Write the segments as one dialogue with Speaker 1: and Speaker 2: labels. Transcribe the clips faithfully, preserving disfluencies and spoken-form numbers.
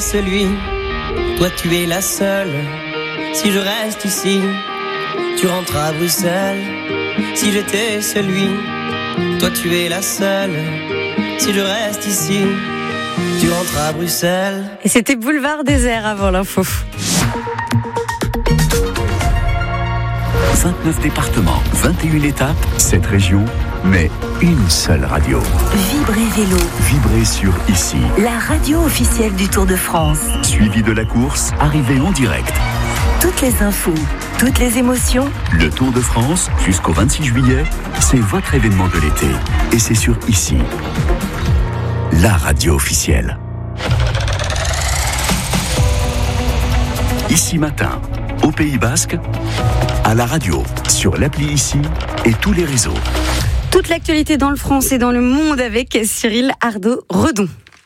Speaker 1: celui, toi tu es la seule. Si je reste ici, tu rentres à Bruxelles. Si j'étais celui, toi tu es la seule. Si je reste ici, tu rentres à Bruxelles.
Speaker 2: Et c'était Boulevard Désert avant l'info.
Speaker 3: vingt-neuf départements, vingt et une étapes, sept régions, mais une seule radio.
Speaker 4: Vibrez Vélo.
Speaker 3: Vibrez sur Ici.
Speaker 4: La radio officielle du Tour de France.
Speaker 3: Suivi de la course, arrivée en direct.
Speaker 4: Toutes les infos, toutes les émotions.
Speaker 3: Le Tour de France, jusqu'au vingt-six juillet, c'est votre événement de l'été. Et c'est sur Ici. La radio officielle. Ici matin, au Pays Basque, à la radio, sur l'appli Ici et tous les réseaux.
Speaker 2: Toute l'actualité dans le France et dans le monde avec Cyril Ardo-Redon.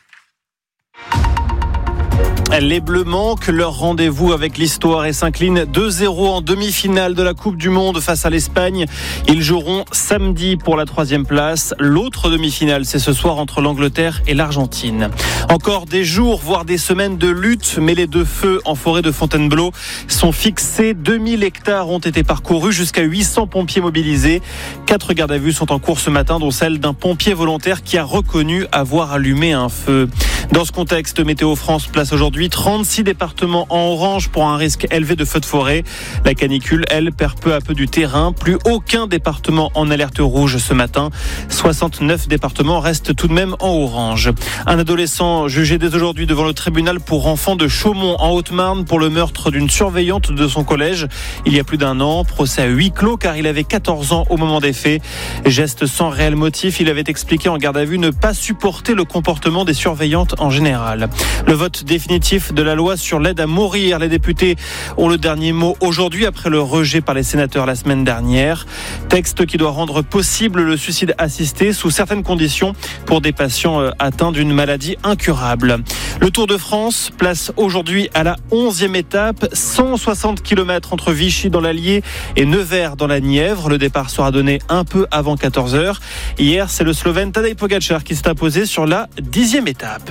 Speaker 5: Les Bleus manquent leur rendez-vous avec l'histoire et s'inclinent deux zéro en demi-finale de la Coupe du Monde face à l'Espagne. Ils joueront samedi pour la troisième place. L'autre demi-finale, c'est ce soir entre l'Angleterre et l'Argentine. Encore des jours, voire des semaines de lutte, mais les deux feux en forêt de Fontainebleau sont fixés. deux mille hectares ont été parcourus, jusqu'à huit cents pompiers mobilisés. Quatre gardes à vue sont en cours ce matin, dont celle d'un pompier volontaire qui a reconnu avoir allumé un feu. Dans ce contexte, Météo France place aujourd'hui trente-six départements en orange pour un risque élevé de feux de forêt. La canicule, elle, perd peu à peu du terrain. Plus aucun département en alerte rouge ce matin. soixante-neuf départements restent tout de même en orange. Un adolescent jugé dès aujourd'hui devant le tribunal pour enfants de Chaumont en Haute-Marne pour le meurtre d'une surveillante de son collège il y a plus d'un an. Procès à huis clos car il avait quatorze ans au moment des faits. Geste sans réel motif, il avait expliqué en garde à vue ne pas supporter le comportement des surveillantes en général. Le vote définitif de la loi sur l'aide à mourir. Les députés ont le dernier mot aujourd'hui après le rejet par les sénateurs la semaine dernière. Texte qui doit rendre possible le suicide assisté sous certaines conditions pour des patients atteints d'une maladie incurable. Le Tour de France place aujourd'hui à la onzième étape, cent soixante kilomètres entre Vichy dans l'Allier et Nevers dans la Nièvre. Le départ sera donné un peu avant quatorze heures. Hier, c'est le Slovène Tadej Pogačar qui s'est imposé sur la dixième étape.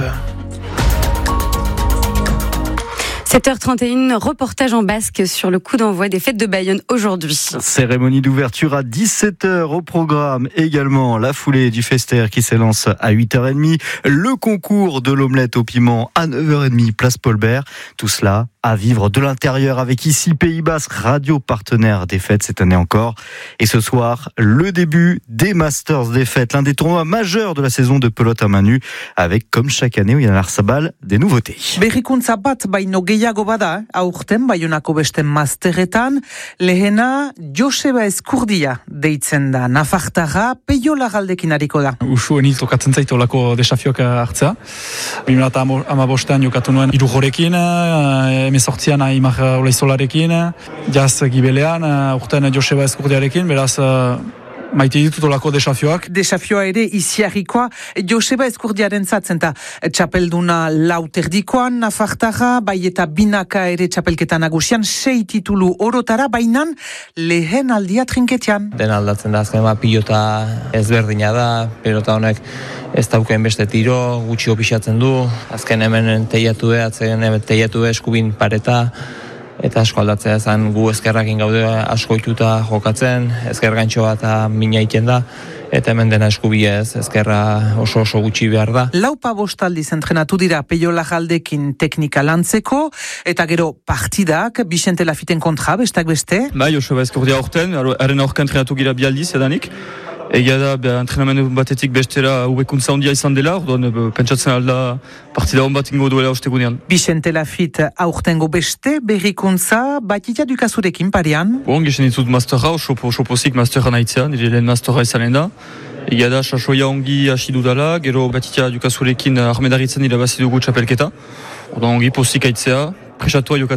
Speaker 2: sept heures trente et une, reportage en basque sur le coup d'envoi des fêtes de Bayonne aujourd'hui.
Speaker 6: Cérémonie d'ouverture à dix-sept heures au programme. Également la foulée du Fester qui s'élance à huit heures trente. Le concours de l'omelette au piment à neuf heures trente, place Paul-Bert. Tout cela à vivre de l'intérieur avec Ici Pays Basque, radio partenaire des fêtes cette année encore. Et ce soir, le début des Masters des fêtes, l'un des tournois majeurs de la saison de pelote à main nue, avec, comme chaque année, Yann Arzabal, des nouveautés.
Speaker 7: Berrikuntza bat baino gehiago bada, aurten Baionako beste masterretan, lehena Joseba Eskurdia deitzen da. Nafartarra Peio Lagaldekin hariko da.
Speaker 8: Usu enil tokatzen zait olako desafioak hartzea. bi mila hamabostean jokatu nuen hiru jorekin, emezortzian Aimar Olaizolarekin, jaz gibelean, urten Joseba Eskurdiarekin, beraz maite ditut olako desafioak.
Speaker 7: Desafioa ere iziarrikoa, Joseba Eskurdiaren zatzen eta txapelduna lauterdikoan, Nafartarra, bai eta binaka ere txapelketa nagusian, sei titulu orotara, bainan lehen aldia trinketian.
Speaker 9: Den aldatzen da, azken bat pilota ezberdina da, pilota honek ez dauken beste tiro, gutxi opixatzen du, azken hemen teiatu be, atzen hemen teiatu be eskubin pareta, eta asko aldatzea zen gu ezkerrakin gaude asko ituta jokatzen, ezker gantxo bat mina iten da, eta hemen dena eskubia ez, ezkerra oso oso gutxi behar da.
Speaker 7: Laupa bostaldiz entrenatu dira Peio Lagaldekin teknika lantzeko, eta gero partidak, Bixente Lafiten kontra, bestak beste.
Speaker 8: Bai, Joseba Eskurdia aurten, haren aurka entrenatu gira bi aldiz edanik. Egia da, be, entrenamendu batetik bestera hobekuntza handia izan dela, orduan be, pentsatzen alda partida hon bat ingo duela ostegunean.
Speaker 7: Bixente Lafit aurtengo beste berrikuntza batita dukazurekin parean.
Speaker 8: Bon, gixen ditut masterra, oso pozik masterra nahitzea, nire lehen masterra izanen da. Egia da, sasoia ongi hasi dudala, gero batita dukazurekin armedaritzen irabazi dugu txapelketa. Orduan ongi pozik aitzea, presatua jokatzen.